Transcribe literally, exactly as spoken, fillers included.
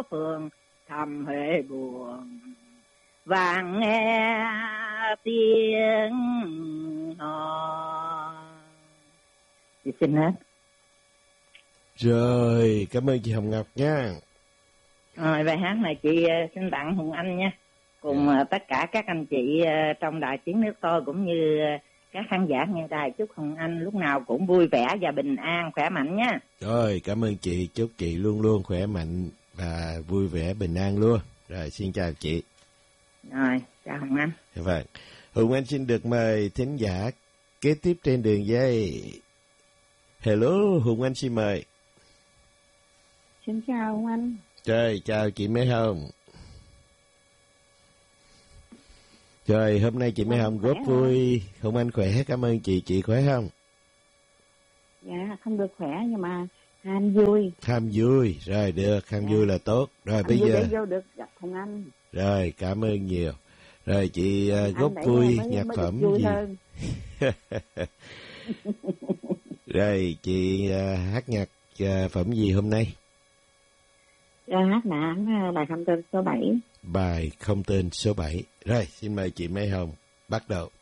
phường thầm huệ buồn, vàng nghe tiếng hò. Chị xin hết. Rồi, cảm ơn chị Hồng Ngọc nha. Rồi, bài hát này chị xin tặng Hùng Anh nha, cùng yeah. tất cả các anh chị trong đài Tiếng Nước Tôi cũng như các khán giả nghe đài. Chúc Hùng Anh lúc nào cũng vui vẻ và bình an, khỏe mạnh nha. Rồi, cảm ơn chị, chúc chị luôn luôn khỏe mạnh và vui vẻ bình an luôn. Rồi, xin chào chị. Rồi, chào Hùng Anh. Vâng, Hùng Anh xin được mời thính giả kế tiếp trên đường dây. Hello, Hùng Anh xin mời. Xin chào Hùng Anh. Trời, chào chị Mai Hồng. Trời, hôm nay chị Mai Hồng góp vui. Hùng Anh khỏe, cảm ơn chị. Chị khỏe không? Dạ, không được khỏe nhưng mà ham vui. Ham vui, rồi được, ham dạ. vui là tốt. Rồi ham bây giờ để vô được gặp Hùng Anh. Rồi, cảm ơn nhiều. Rồi chị uh, góp vui mới, nhạc mới phẩm gì? Rồi chị uh, hát nhạc uh, phẩm gì hôm nay? Ra hát nạn bài không tên số bảy. Bài không tên số bảy. Rồi, xin mời chị Mai Hồng bắt đầu.